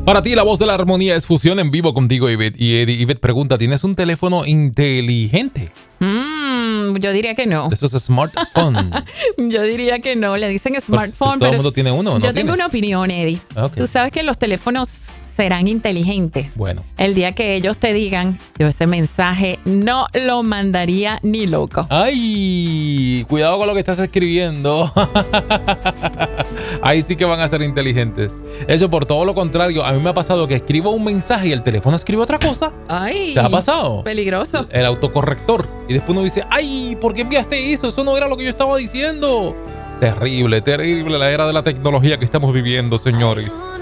Para ti, la voz de la armonía es fusión en vivo contigo, Ivette. Y Ivette pregunta, ¿tienes un teléfono inteligente? Yo diría que no. Eso es smartphone. Yo diría que no. Le dicen smartphone, todo el mundo tiene uno, ¿no? Yo tengo una opinión, Eddie. Okay. Tú sabes que los teléfonos serán inteligentes. Bueno. El día que ellos te digan, yo ese mensaje no lo mandaría ni loco. ¡Ay! Cuidado con lo que estás escribiendo. Ahí sí que van a ser inteligentes. Eso por todo lo contrario. A mí me ha pasado que escribo un mensaje y el teléfono escribe otra cosa. ¡Ay! ¿Te ha pasado? Peligroso. El autocorrector. Y después uno dice, ¡ay! ¿Por qué enviaste eso? Eso no era lo que yo estaba diciendo. Terrible, terrible la era de la tecnología que estamos viviendo, señores.